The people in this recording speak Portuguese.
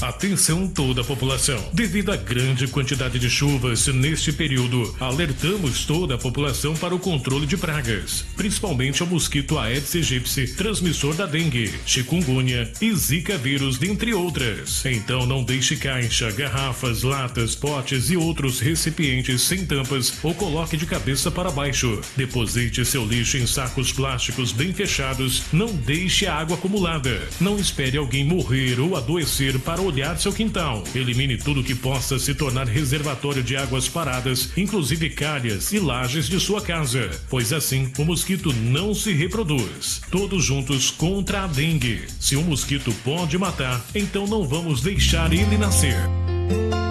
Atenção toda a população. Devido à grande quantidade de chuvas neste período, alertamos toda a população para o controle de pragas, principalmente ao mosquito Aedes aegypti, transmissor da dengue, chikungunya e zika vírus, dentre outras. Então não deixe caixa, garrafas, latas, potes e outros recipientes sem tampas ou coloque de cabeça para baixo. Deposite seu lixo em sacos plásticos bem fechados. Não deixe a água acumulada. Não espere alguém morrer ou adoecer para olhar seu quintal. Elimine tudo que possa se tornar reservatório de águas paradas, inclusive calhas e lajes de sua casa, pois assim o mosquito não se reproduz. Todos juntos contra a dengue. Se um mosquito pode matar, então não vamos deixar ele nascer.